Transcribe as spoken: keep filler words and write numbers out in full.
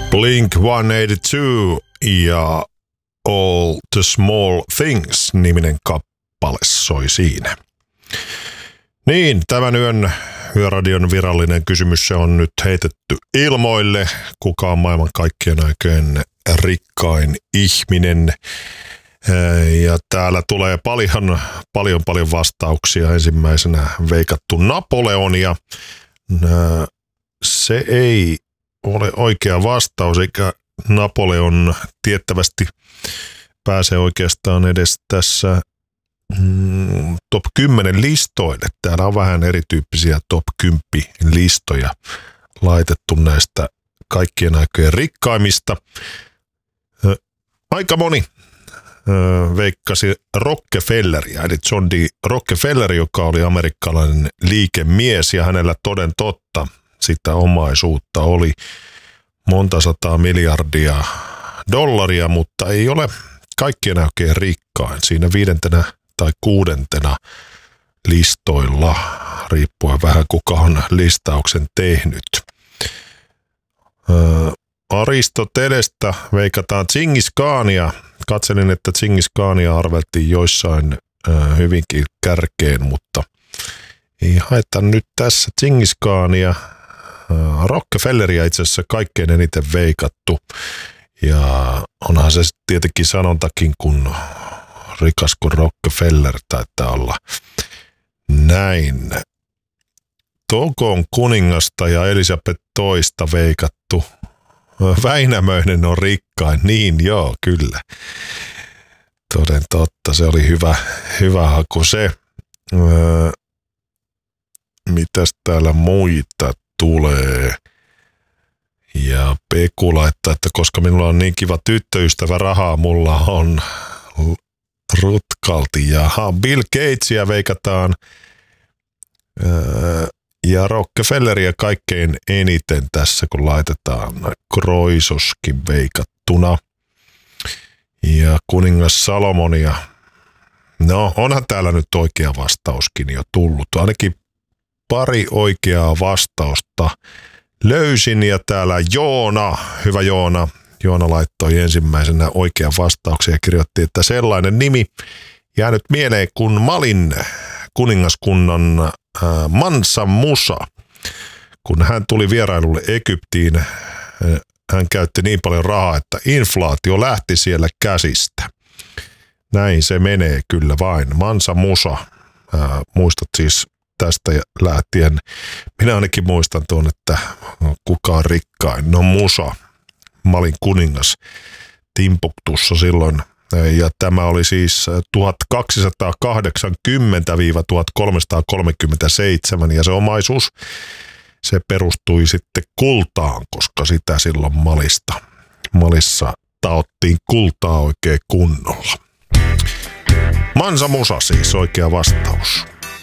Blink sata kahdeksankymmentäkaksi ja All the Small Things-niminen kappale soi siinä. Niin, tämän yön Yöradion virallinen kysymys se on nyt heitetty ilmoille. Kuka on maailman kaikkien aikojen rikkain ihminen? Ja täällä tulee paljon, paljon, paljon vastauksia. Ensimmäisenä veikattu Napoleon ja se ei ole oikea vastaus, eikä Napoleon tiettävästi pääse oikeastaan edes tässä mm, top kymmenen listoille. Täällä on vähän erityyppisiä top kymmenen listoja laitettu näistä kaikkien aikojen rikkaimmista. Aika moni veikkasi Rockefelleria, eli John D. Rockefeller, joka oli amerikkalainen liikemies ja hänellä toden totta sitä omaisuutta oli monta sataa miljardia dollaria, mutta ei ole kaikkien oikein rikkain. Siinä viidentenä tai kuudentena listoilla, riippuen vähän kuka on listauksen tehnyt. Aristotelestä veikataan Džingis Khania. Katselin, että Džingis Khania arveltiin joissain hyvinkin kärkeen, mutta ei haeta nyt tässä Džingis Khania. Rockefelleria itse asiassa kaikkein eniten veikattu. Ja onhan se tietenkin sanontakin, kun rikas kuin Rockefeller taitaa olla näin. Togon kuningasta ja Elisabeth toista veikattu. Väinämöinen on rikkain. Niin joo, kyllä. Toden totta, se oli hyvä, hyvä haku se. Öö, mitäs täällä muita tulee? Ja Peku laittaa, että koska minulla on niin kiva tyttöystävä, rahaa mulla on rutkalti. Jaha, Bill Gatesia veikataan. Öö, ja Rockefelleria kaikkein eniten tässä, kun laitetaan Kroisoskin veikattuna. Ja kuningas Salomonia. No, onhan täällä nyt oikea vastauskin jo tullut. Ainakin pari oikeaa vastausta löysin ja täällä Joona, hyvä Joona, Joona laittoi ensimmäisenä oikean vastauksen ja kirjoitti, että sellainen nimi jäänyt mieleen kuin Malin kuningaskunnan äh, Mansa Musa. Kun hän tuli vierailulle Egyptiin, äh, hän käytti niin paljon rahaa, että inflaatio lähti siellä käsistä. Näin se menee kyllä vain. Mansa Musa, äh, muistat siis tästä lähtien. Minä ainakin muistan tuon, että kuka on rikkain. No Musa, Malin kuningas Timbuktussa silloin. Ja tämä oli siis tuhatkaksisataakahdeksankymmentä kolmesataakolmekymmentäseitsemän ja se omaisuus, se perustui sitten kultaan, koska sitä silloin Malista, Malissa taottiin kultaa oikein kunnolla. Mansa Musa siis oikea vastaus.